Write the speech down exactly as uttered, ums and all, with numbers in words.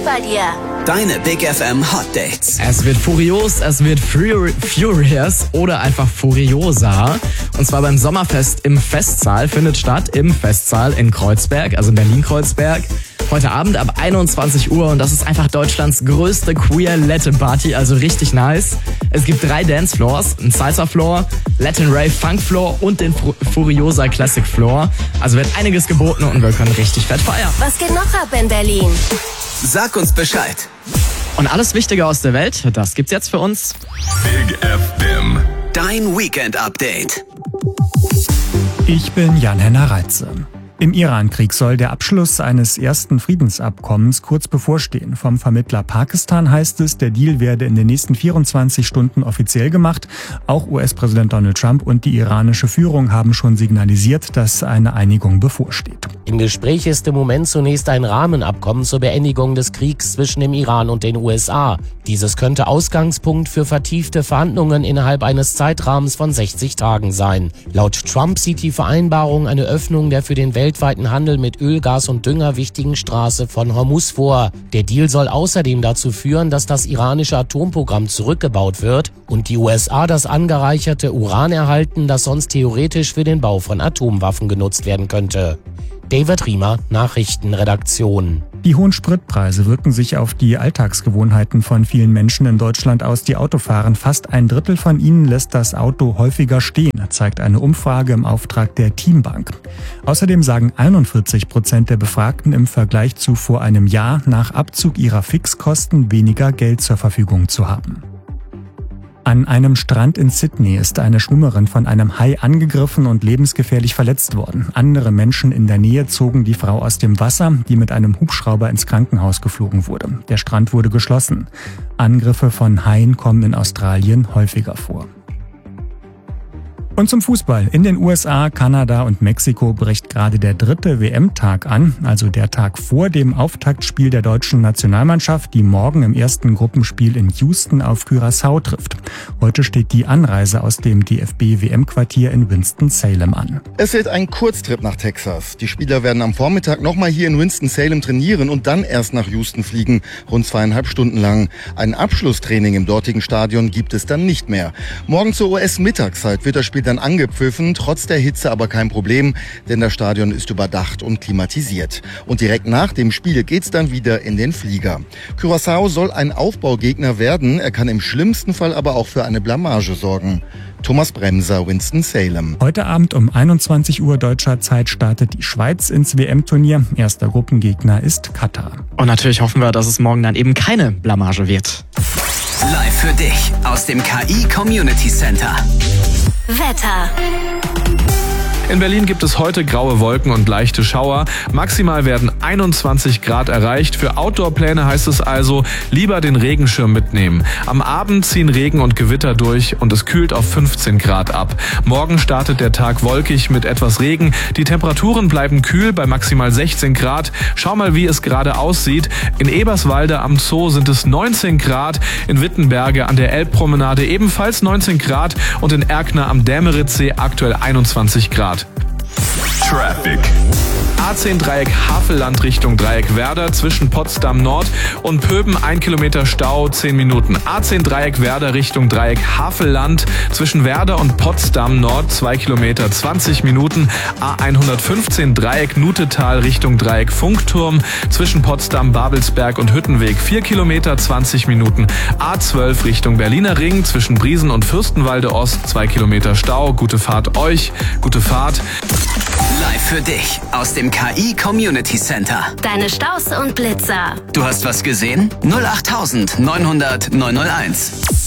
geht bei dir? Deine Big F M Hot Dates. Es wird furios, es wird furi- furious oder einfach furiosa. Und zwar beim Sommerfest im Festsaal findet statt, im Festsaal in Kreuzberg, also in Berlin-Kreuzberg. Heute Abend ab einundzwanzig Uhr und das ist einfach Deutschlands größte Queer Latin Party, also richtig nice. Es gibt drei Dancefloors, einen Salsa Floor, Latin Rave Funk Floor und den Fu- Furiosa Classic Floor. Also wird einiges geboten und wir können richtig fett feiern. Was geht noch ab in Berlin? Sag uns Bescheid. Und alles Wichtige aus der Welt, das gibt's jetzt für uns. Big F M. Dein Weekend Update. Ich bin Jan-Henner Reitze. Im Iran-Krieg soll der Abschluss eines ersten Friedensabkommens kurz bevorstehen. Vom Vermittler Pakistan heißt es, der Deal werde in den nächsten vierundzwanzig Stunden offiziell gemacht. Auch U S-Präsident Donald Trump und die iranische Führung haben schon signalisiert, dass eine Einigung bevorsteht. Im Gespräch ist im Moment zunächst ein Rahmenabkommen zur Beendigung des Kriegs zwischen dem Iran und den U S A. Dieses könnte Ausgangspunkt für vertiefte Verhandlungen innerhalb eines Zeitrahmens von sechzig Tagen sein. Laut Trump sieht die Vereinbarung eine Öffnung der für den weltweiten Handel mit Öl, Gas und Dünger wichtigen Straße von Hormuz vor. Der Deal soll außerdem dazu führen, dass das iranische Atomprogramm zurückgebaut wird und die U S A das angereicherte Uran erhalten, das sonst theoretisch für den Bau von Atomwaffen genutzt werden könnte. David Riemer, Nachrichtenredaktion. Die hohen Spritpreise wirken sich auf die Alltagsgewohnheiten von vielen Menschen in Deutschland aus, die Auto fahren. Fast ein Drittel von ihnen lässt das Auto häufiger stehen, zeigt eine Umfrage im Auftrag der Teambank. Außerdem sagen einundvierzig Prozent der Befragten im Vergleich zu vor einem Jahr nach Abzug ihrer Fixkosten weniger Geld zur Verfügung zu haben. An einem Strand in Sydney ist eine Schwimmerin von einem Hai angegriffen und lebensgefährlich verletzt worden. Andere Menschen in der Nähe zogen die Frau aus dem Wasser, die mit einem Hubschrauber ins Krankenhaus geflogen wurde. Der Strand wurde geschlossen. Angriffe von Haien kommen in Australien häufiger vor. Und zum Fußball. In den U S A, Kanada und Mexiko bricht gerade der dritte W M-Tag an, also der Tag vor dem Auftaktspiel der deutschen Nationalmannschaft, die morgen im ersten Gruppenspiel in Houston auf Curaçao trifft. Heute steht die Anreise aus dem D F B-W M-Quartier in Winston-Salem an. Es wird ein Kurztrip nach Texas. Die Spieler werden am Vormittag nochmal hier in Winston-Salem trainieren und dann erst nach Houston fliegen, rund zweieinhalb Stunden lang. Ein Abschlusstraining im dortigen Stadion gibt es dann nicht mehr. Morgen zur U S-Mittagszeit wird das Spiel dann angepfiffen, trotz der Hitze aber kein Problem, denn das Stadion ist überdacht und klimatisiert. Und direkt nach dem Spiel geht's dann wieder in den Flieger. Curaçao soll ein Aufbaugegner werden, er kann im schlimmsten Fall aber auch für eine Blamage sorgen. Thomas Bremser, Winston-Salem. Heute Abend um einundzwanzig Uhr deutscher Zeit startet die Schweiz ins W M-Turnier. Erster Gruppengegner ist Katar. Und natürlich hoffen wir, dass es morgen dann eben keine Blamage wird. Live für dich aus dem K I Community Center. Wetter. In Berlin gibt es heute graue Wolken und leichte Schauer. Maximal werden einundzwanzig Grad erreicht. Für Outdoor-Pläne heißt es also, lieber den Regenschirm mitnehmen. Am Abend ziehen Regen und Gewitter durch und es kühlt auf fünfzehn Grad ab. Morgen startet der Tag wolkig mit etwas Regen. Die Temperaturen bleiben kühl bei maximal sechzehn Grad. Schau mal, wie es gerade aussieht. In Eberswalde am Zoo sind es neunzehn Grad. In Wittenberge an der Elbpromenade ebenfalls neunzehn Grad. Und in Erkner am Dämeritzsee aktuell einundzwanzig Grad. Traffic. A zehn Dreieck Havelland Richtung Dreieck Werder zwischen Potsdam Nord und Pöben ein Kilometer Stau, zehn Minuten. A zehn Dreieck Werder Richtung Dreieck Havelland zwischen Werder und Potsdam Nord zwei Kilometer, zwanzig Minuten. A hundertfünfzehn Dreieck Nutetal Richtung Dreieck Funkturm zwischen Potsdam, Babelsberg und Hüttenweg vier Kilometer, zwanzig Minuten. A zwölf Richtung Berliner Ring zwischen Briesen und Fürstenwalde Ost zwei Kilometer Stau. Gute Fahrt euch, gute Fahrt. Live für dich aus dem K I Community Center. Deine Staus und Blitzer. Du hast was gesehen? null acht neunhundert neunhunderteins.